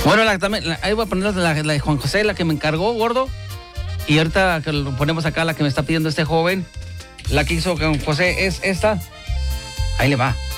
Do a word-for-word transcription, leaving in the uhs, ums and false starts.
Bueno, la, también, la, ahí voy a poner la, la de Juan José, la que me encargó, gordo. Y ahorita que lo ponemos acá, la que me está pidiendo este joven, la que hizo Juan José es esta. Ahí le va.